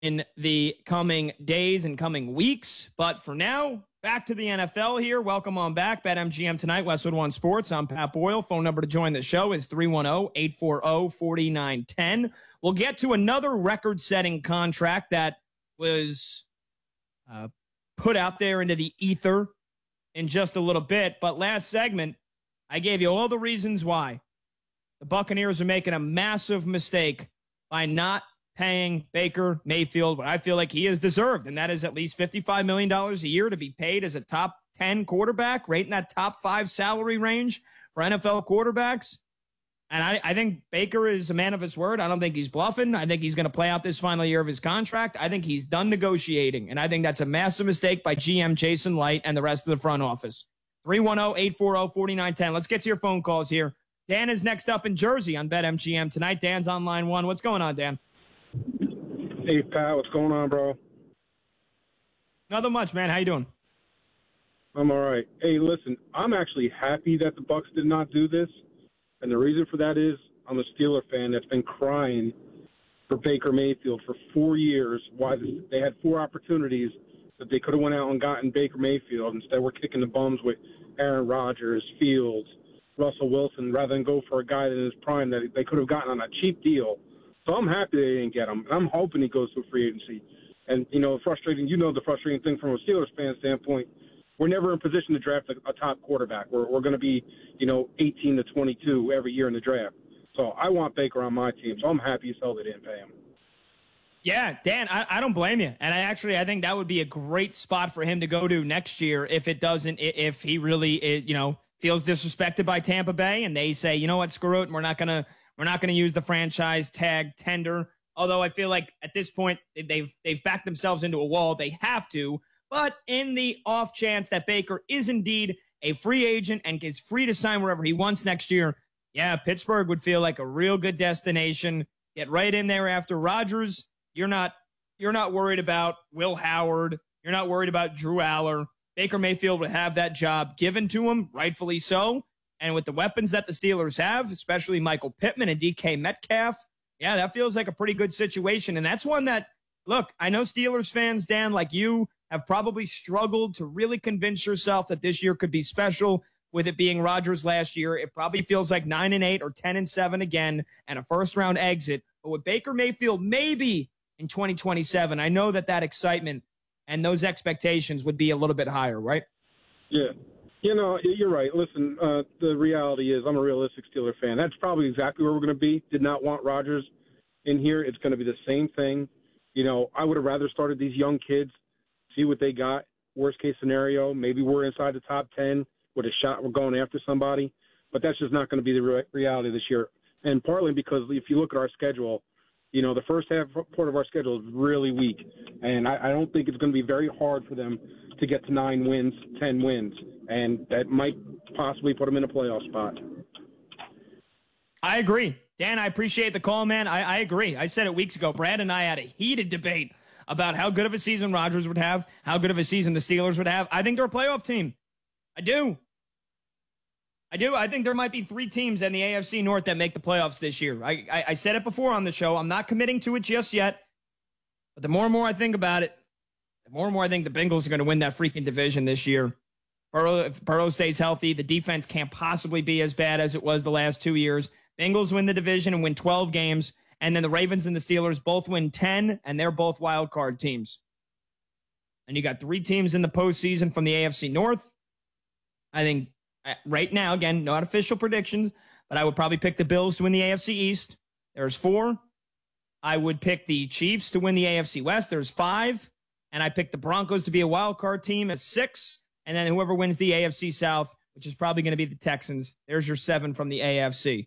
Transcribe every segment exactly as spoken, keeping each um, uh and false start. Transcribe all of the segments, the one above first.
in the coming days and coming weeks. But for now, back to the N F L here. Welcome on back. BetMGM tonight, Westwood One Sports. I'm Pat Boyle. Phone number to join the show is three one zero, eight four zero, four nine one zero. We'll get to another record-setting contract that was uh, put out there into the ether in just a little bit. But last segment, I gave you all the reasons why the Buccaneers are making a massive mistake by not paying Baker Mayfield what I feel like he has deserved, and that is at least fifty-five million dollars a year to be paid as a top ten quarterback, right in that top five salary range for N F L quarterbacks. And I, I think Baker is a man of his word. I don't think he's bluffing. I think he's going to play out this final year of his contract. I think he's done negotiating, and I think that's a massive mistake by G M Jason Light and the rest of the front office. three one zero, eight four zero, four nine one zero. Let's get to your phone calls here. Dan is next up in Jersey on BetMGM tonight. Dan's on line one. What's going on, Dan? Hey, Pat, what's going on, bro? Nothing much, man. How you doing? I'm all right. Hey, listen, I'm actually happy that the Bucs did not do this, and the reason for that is I'm a Steeler fan that's been crying for Baker Mayfield for four years. Why they had four opportunities that they could have went out and gotten Baker Mayfield. Instead, we're kicking the bums with Aaron Rodgers, Fields, Russell Wilson, rather than go for a guy in his prime that they could have gotten on a cheap deal. So I'm happy they didn't get him. I'm hoping he goes to free agency. And, you know, frustrating, you know the frustrating thing from a Steelers fan standpoint, we're never in position to draft a, a top quarterback. We're, we're going to be, you know, eighteen to twenty-two every year in the draft. So I want Baker on my team, so I'm happy as hell they didn't pay him. Yeah, Dan, I, I don't blame you. And I actually, I think that would be a great spot for him to go to next year if it doesn't, if he really, you know, feels disrespected by Tampa Bay and they say, you know what, screw it, and we're not going to, We're not going to use the franchise tag tender, although I feel like at this point they've they've backed themselves into a wall. They have to. But in the off chance that Baker is indeed a free agent and gets free to sign wherever he wants next year, yeah, Pittsburgh would feel like a real good destination. Get right in there after Rodgers. You're not you're not worried about Will Howard. You're not worried about Drew Aller. Baker Mayfield would have that job given to him, rightfully so. And with the weapons that the Steelers have, especially Michael Pittman and D K Metcalf, yeah, that feels like a pretty good situation. And that's one that, look, I know Steelers fans, Dan, like you, have probably struggled to really convince yourself that this year could be special with it being Rodgers last year. It probably feels like nine and eight or ten and seven again and a first-round exit. But with Baker Mayfield, maybe in twenty twenty-seven, I know that that excitement and those expectations would be a little bit higher, right? Yeah. You know, you're right. Listen, uh, the reality is I'm a realistic Steeler fan. That's probably exactly where we're going to be. Did not want Rodgers in here. It's going to be the same thing. You know, I would have rather started these young kids, see what they got. Worst case scenario, maybe we're inside the top ten with a shot. We're going after somebody. But that's just not going to be the re- reality this year. And partly because if you look at our schedule, you know, the first half part of our schedule is really weak. And I, I don't think it's going to be very hard for them to get to nine wins, ten wins. And that might possibly put them in a playoff spot. I agree. Dan, I appreciate the call, man. I, I agree. I said it weeks ago. Brad and I had a heated debate about how good of a season Rodgers would have, how good of a season the Steelers would have. I think they're a playoff team. I do. I do. I think there might be three teams in the A F C North that make the playoffs this year. I, I, I said it before on the show. I'm not committing to it just yet. But the more and more I think about it, the more and more I think the Bengals are going to win that freaking division this year. Burrow, if Burrow stays healthy, the defense can't possibly be as bad as it was the last two years. Bengals win the division and win twelve games, and then the Ravens and the Steelers both win ten, and they're both wild card teams. And you got three teams in the postseason from the A F C North. I think right now, again, not official predictions, but I would probably pick the Bills to win the A F C East. There's four. I would pick the Chiefs to win the A F C West. There's five. And I picked the Broncos to be a wild card team as six. And then whoever wins the A F C South, which is probably going to be the Texans, there's your seven from the A F C.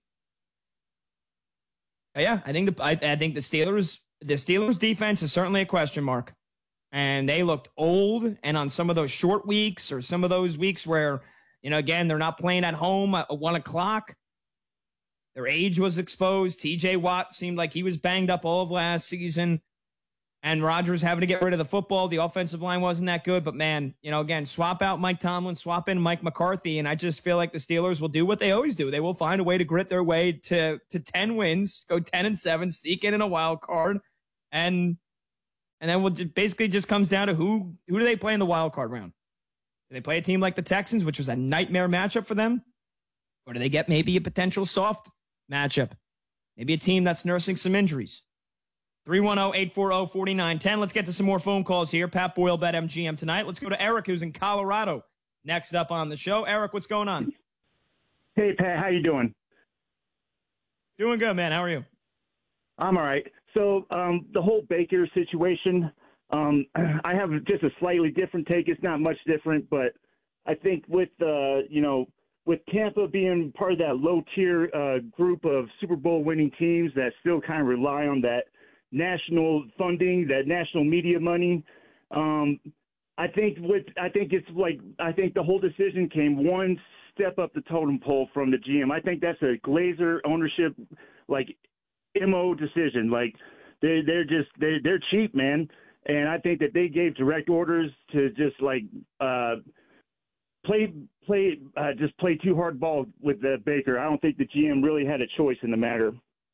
But yeah, I think the I, I think the Steelers the Steelers defense is certainly a question mark. And they looked old, and on some of those short weeks or some of those weeks where, you know, again, they're not playing at home at one o'clock, their age was exposed. T J Watt seemed like he was banged up all of last season. And Rodgers having to get rid of the football. The offensive line wasn't that good. But, man, you know, again, swap out Mike Tomlin, swap in Mike McCarthy, and I just feel like the Steelers will do what they always do. They will find a way to grit their way to, to ten wins, go ten and seven, sneak in in a wild card, and And then we'll just, basically just comes down to who who do they play in the wild card round? Do they play a team like the Texans, which was a nightmare matchup for them? Or do they get maybe a potential soft matchup? Maybe a team that's nursing some injuries. three one zero, eight four zero, four nine one zero. Let's get to some more phone calls here. Pat Boyle, BetMGM tonight. Let's go to Eric, who's in Colorado. Next up on the show. Eric, what's going on? Hey, Pat, how you doing? Doing good, man. How are you? I'm all right. So um, the whole Baker situation, um, I have just a slightly different take. It's not much different, but I think with, uh, you know, with Tampa being part of that low-tier uh, group of Super Bowl winning teams that still kind of rely on that national funding, that national media money, um, I think with I think it's like I think the whole decision came one step up the totem pole from the G M. I think that's a Glazer ownership like M O decision. Like they they're just they they're cheap, man. And I think that they gave direct orders to just like uh, play play uh, just play too hard ball with the Baker. I don't think the G M really had a choice in the matter.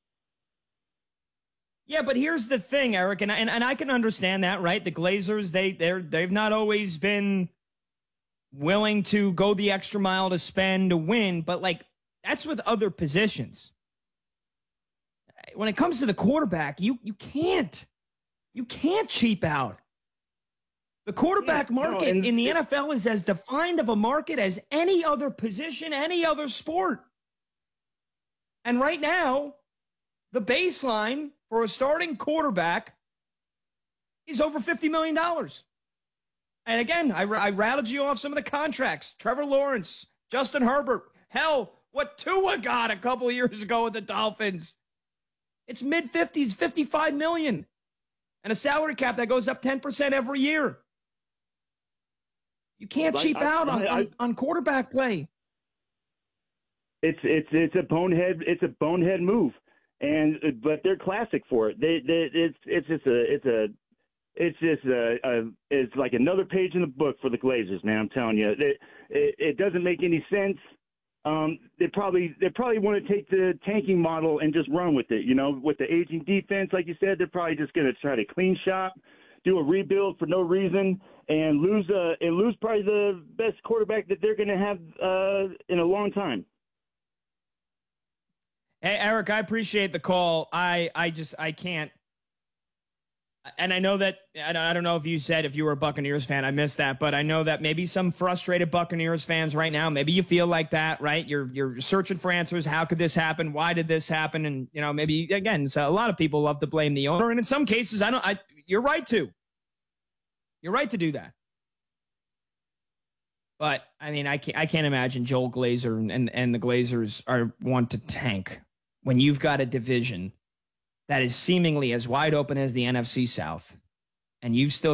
Yeah, but here's the thing, Eric, and I, and, and I can understand that, right? The Glazers, they they're they've not always been willing to go the extra mile to spend to win, but like that's with other positions. When it comes to the quarterback, you you can't you can't cheap out. The quarterback yeah, market no, and, in the N F L is as defined of a market as any other position, any other sport. And right now, the baseline for a starting quarterback is over fifty million dollars. And again, I, I rattled you off some of the contracts. Trevor Lawrence, Justin Herbert. Hell, what Tua got a couple of years ago with the Dolphins. It's mid-fifties, fifty-five million dollars. And a salary cap that goes up ten percent every year. You can't cheap I, out I, on, I, on, on quarterback play. It's it's it's a bonehead it's a bonehead move. And but they're classic for it. They, they it's it's just a it's a it's just a, a it's like another page in the book for the Glazers, man. I'm telling you, it it, it doesn't make any sense. Um, they probably they probably want to take the tanking model and just run with it. You know, with the aging defense, like you said, they're probably just going to try to clean shop, do a rebuild for no reason, and lose uh and lose probably the best quarterback that they're going to have uh, in a long time. Hey, Eric, I appreciate the call. I, I just, I can't. And I know that, I don't know if you said if you were a Buccaneers fan, I missed that, but I know that maybe some frustrated Buccaneers fans right now, maybe you feel like that, right? You're, you're searching for answers. How could this happen? Why did this happen? And, you know, maybe, again, so a lot of people love to blame the owner. And in some cases, I don't, I, you're right to. You're right to do that. But, I mean, I can't, I can't imagine Joel Glazer and, and, and the Glazers are want to tank when you've got a division that is seemingly as wide open as the N F C South, and you've still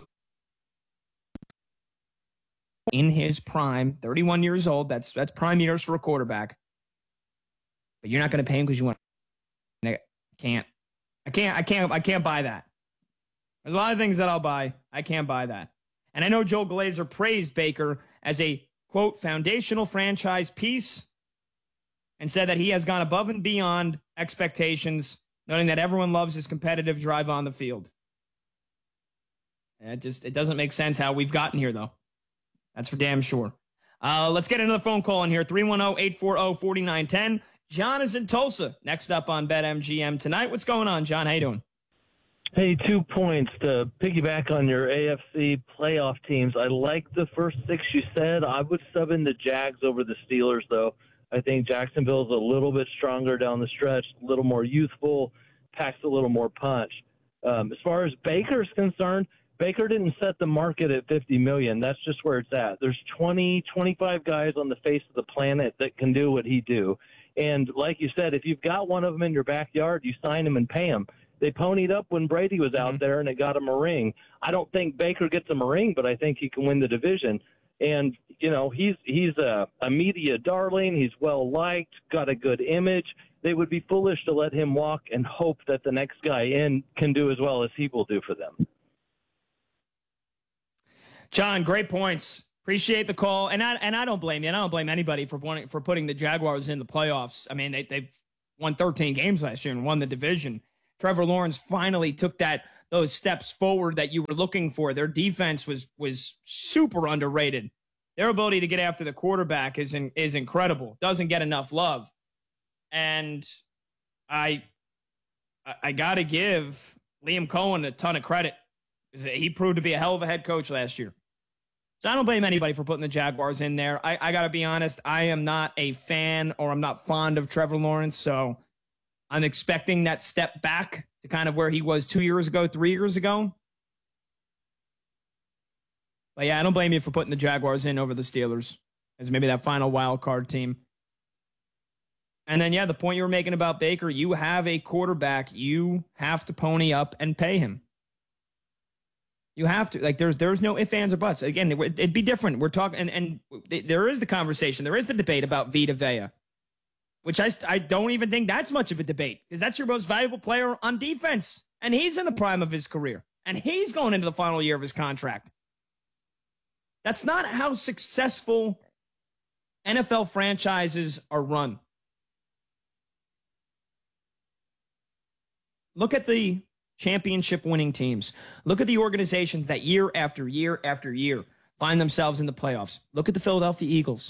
in his prime, thirty-one years old, that's that's prime years for a quarterback, but you're not going to pay him because you want to. Can't. I can't, I can't, I can't buy that. There's a lot of things that I'll buy. I can't buy that. And I know Joel Glazer praised Baker as a, quote, foundational franchise piece, and said that he has gone above and beyond expectations, noting that everyone loves his competitive drive on the field. And it just it doesn't make sense how we've gotten here, though. That's for damn sure. Uh, let's get another phone call in here, three one zero, eight four zero, four nine one zero. John is in Tulsa, next up on BetMGM tonight. What's going on, John? How you doing? Hey, two points to piggyback on your A F C playoff teams. I like the first six you said. I would sub in the Jags over the Steelers, though. I think Jacksonville's a little bit stronger down the stretch, a little more youthful, packs a little more punch. Um, as far as Baker's concerned, Baker didn't set the market at fifty million dollars. That's just where it's at. There's twenty, twenty-five guys on the face of the planet that can do what he do. And like you said, if you've got one of them in your backyard, you sign him and pay him. They ponied up when Brady was out mm-hmm. there, and it got him a ring. I don't think Baker gets him a ring, but I think he can win the division. And, you know, he's he's a, a media darling. He's well-liked, got a good image. They would be foolish to let him walk and hope that the next guy in can do as well as he will do for them. John, great points. Appreciate the call. And I, and I don't blame you. And I don't blame anybody for wanting, for putting the Jaguars in the playoffs. I mean, they, they've won thirteen games last year and won the division. Trevor Lawrence finally took that those steps forward that you were looking for. Their defense was was super underrated. Their ability to get after the quarterback is in, is incredible. Doesn't get enough love. And I I got to give Liam Cohen a ton of credit. He proved to be a hell of a head coach last year. So I don't blame anybody for putting the Jaguars in there. I, I got to be honest, I am not a fan or I'm not fond of Trevor Lawrence, so I'm expecting that step back to kind of where he was two years ago, three years ago. But yeah, I don't blame you for putting the Jaguars in over the Steelers as maybe that final wild card team. And then, yeah, the point you were making about Baker, you have a quarterback, you have to pony up and pay him. You have to. Like, there's there's no ifs, ands, or buts. Again, it, it'd be different. We're talking, and, and there is the conversation. There is the debate about Vita Vea, which I, I don't even think that's much of a debate because that's your most valuable player on defense. And he's in the prime of his career. And he's going into the final year of his contract. That's not how successful N F L franchises are run. Look at the championship winning teams. Look at the organizations that year after year after year find themselves in the playoffs. Look at the Philadelphia Eagles.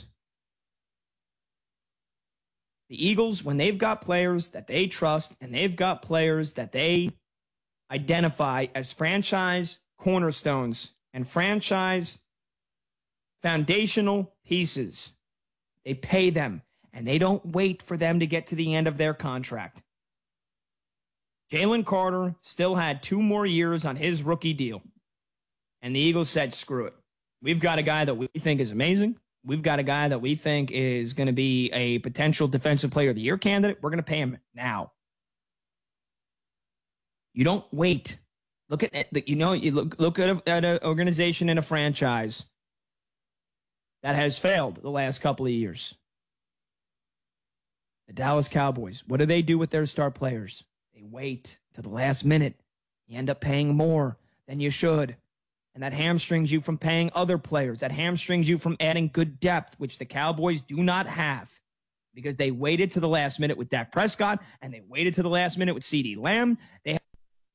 The Eagles, when they've got players that they trust and they've got players that they identify as franchise cornerstones and franchise foundational pieces, they pay them and they don't wait for them to get to the end of their contract. Jalen Carter still had two more years on his rookie deal. And the Eagles said, screw it. We've got a guy that we think is amazing. We've got a guy that we think is going to be a potential defensive player of the year candidate. We're going to pay him now. You don't wait. Look at it. You know, you look, look at, a, at an organization in a franchise that has failed the last couple of years. The Dallas Cowboys. What do they do with their star players? They wait to the last minute. You end up paying more than you should. And that hamstrings you from paying other players. That hamstrings you from adding good depth, which the Cowboys do not have because they waited to the last minute with Dak Prescott and they waited to the last minute with CeeDee Lamb. They had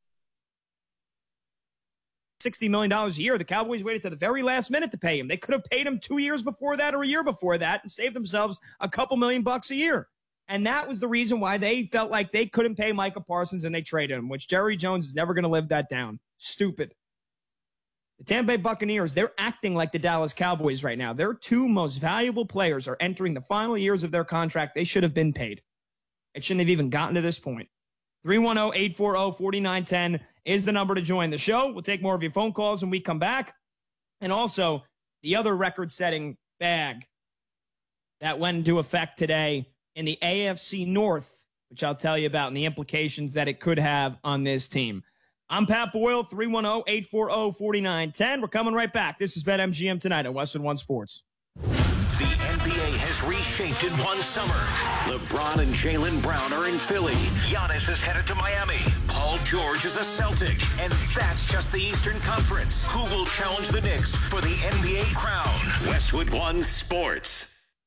sixty million dollars a year. The Cowboys waited to the very last minute to pay him. They could have paid him two years before that or a year before that and saved themselves a couple million bucks a year. And that was the reason why they felt like they couldn't pay Micah Parsons and they traded him, which Jerry Jones is never going to live that down. Stupid. The Tampa Bay Buccaneers, they're acting like the Dallas Cowboys right now. Their two most valuable players are entering the final years of their contract. They should have been paid. It shouldn't have even gotten to this point. three one zero, eight four zero, four nine one zero is the number to join the show. We'll take more of your phone calls when we come back. And also, the other record-setting bag that went into effect today in the A F C North, which I'll tell you about and the implications that it could have on this team. I'm Pat Boyle, three one zero, eight four zero, four nine one zero. We're coming right back. This is BetMGM tonight on Westwood One Sports. The N B A has reshaped in one summer. LeBron and Jaylen Brown are in Philly. Giannis is headed to Miami. Paul George is a Celtic. And that's just the Eastern Conference. Who will challenge the Knicks for the N B A crown? Westwood One Sports.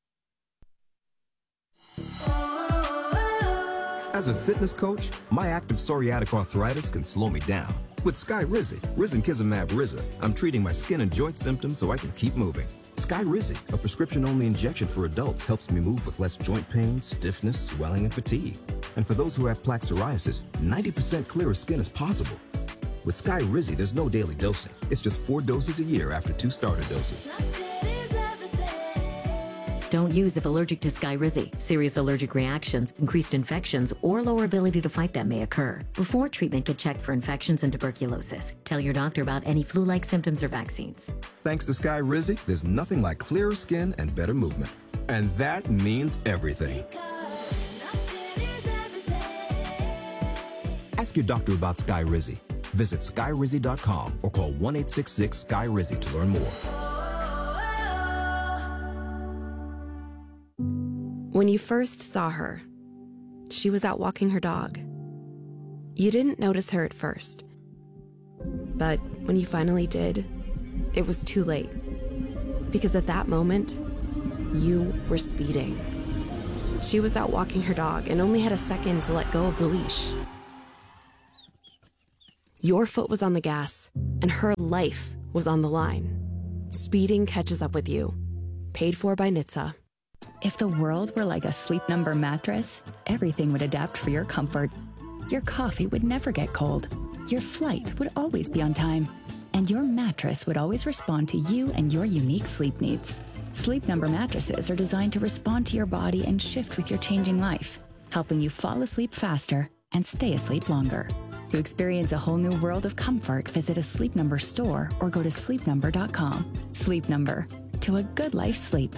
As a fitness coach, my active psoriatic arthritis can slow me down. With Skyrizi, Risankizumab Riza, I'm treating my skin and joint symptoms so I can keep moving. Skyrizi, a prescription-only injection for adults, helps me move with less joint pain, stiffness, swelling, and fatigue. And for those who have plaque psoriasis, ninety percent clearer skin is possible. With Skyrizi, there's no daily dosing. It's just four doses a year after two starter doses. Don't use if allergic to Skyrizi. Serious allergic reactions, increased infections, or lower ability to fight them may occur. Before treatment, get checked for infections and tuberculosis. Tell your doctor about any flu-like symptoms or vaccines. Thanks to Skyrizi, there's nothing like clearer skin and better movement. And that means everything. Ask your doctor about Skyrizi. Visit Skyrizi dot com or call one eight six six, S K Y R I Z I to learn more. When you first saw her, she was out walking her dog. You didn't notice her at first. But when you finally did, it was too late. Because at that moment, you were speeding. She was out walking her dog and only had a second to let go of the leash. Your foot was on the gas, and her life was on the line. Speeding catches up with you. Paid for by N H T S A. If the world were like a Sleep Number mattress, everything would adapt for your comfort. Your coffee would never get cold. Your flight would always be on time. And your mattress would always respond to you and your unique sleep needs. Sleep Number mattresses are designed to respond to your body and shift with your changing life, helping you fall asleep faster and stay asleep longer. To experience a whole new world of comfort, visit a Sleep Number store or go to sleep number dot com. Sleep Number. To a good life sleep.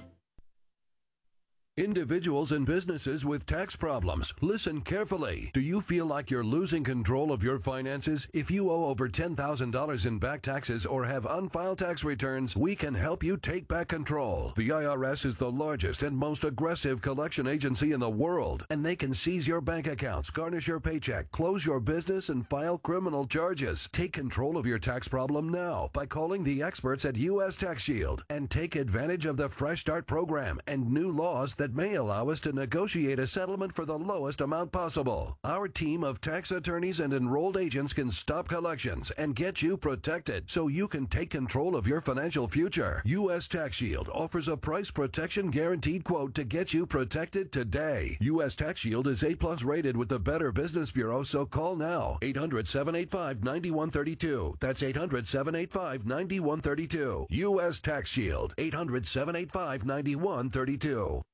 Individuals and businesses with tax problems, listen carefully. Do you feel like you're losing control of your finances? If you owe over ten thousand dollars in back taxes or have unfiled tax returns, we can help you take back control. The I R S is the largest and most aggressive collection agency in the world, and they can seize your bank accounts, garnish your paycheck, close your business, and file criminal charges. Take control of your tax problem now by calling the experts at U S Tax Shield and take advantage of the Fresh Start program and new laws that may allow us to negotiate a settlement for the lowest amount possible. Our team of tax attorneys and enrolled agents can stop collections and get you protected so you can take control of your financial future. U S Tax Shield offers a price protection guaranteed quote to get you protected today. U S Tax Shield is A plus rated with the Better Business Bureau, so call now. eight hundred, seven eight five, nine one three two. That's eight hundred, seven eight five, nine one three two. U S Tax Shield. eight hundred, seven eight five, nine one three two.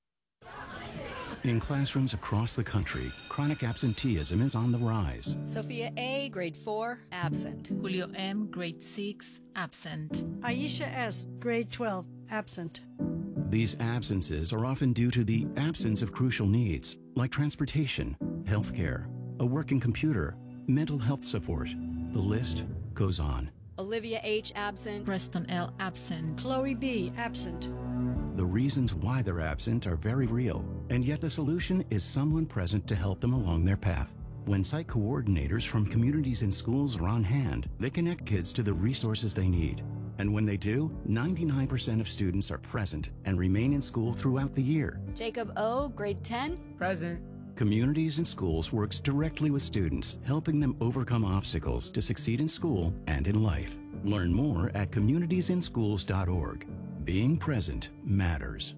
In classrooms across the country, chronic absenteeism is on the rise. Sophia A., grade four, absent. Julio M., grade six, absent. Aisha S., grade twelve, absent. These absences are often due to the absence of crucial needs, like transportation, health care, a working computer, mental health support. The list goes on. Olivia H., absent. Preston L., absent. Chloe B., absent. The reasons why they're absent are very real, and yet the solution is someone present to help them along their path. When site coordinators from communities and schools are on hand, they connect kids to the resources they need. And when they do, ninety-nine percent of students are present and remain in school throughout the year. Jacob O., grade ten, present. Communities and Schools works directly with students, helping them overcome obstacles to succeed in school and in life. Learn more at communities in schools dot org. Being present matters.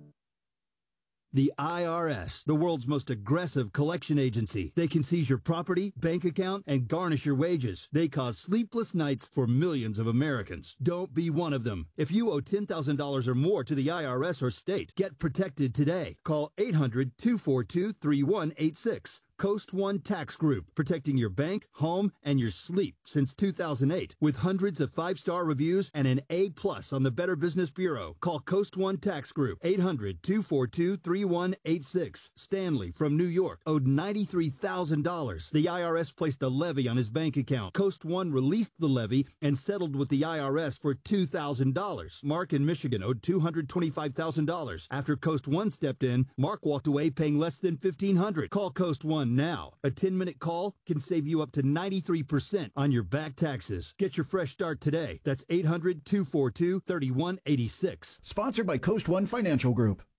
The I R S, the world's most aggressive collection agency. They can seize your property, bank account, and garnish your wages. They cause sleepless nights for millions of Americans. Don't be one of them. If you owe ten thousand dollars or more to the I R S or state, get protected today. Call eight hundred, two four two, three one eight six. Coast One Tax Group, protecting your bank, home, and your sleep since two thousand eight. With hundreds of five-star reviews and an A plus on the Better Business Bureau. Call Coast One Tax Group, eight hundred, two four two, three one eight six. Stanley from New York owed ninety-three thousand dollars. The I R S placed a levy on his bank account. Coast One released the levy and settled with the I R S for two thousand dollars. Mark in Michigan owed two hundred twenty-five thousand dollars. After Coast One stepped in, Mark walked away paying less than fifteen hundred dollars. Call Coast One now. A ten-minute call can save you up to ninety-three percent on your back taxes. Get your fresh start today. That's eight hundred, two four two, three one eight six. Sponsored by Coast One Financial Group.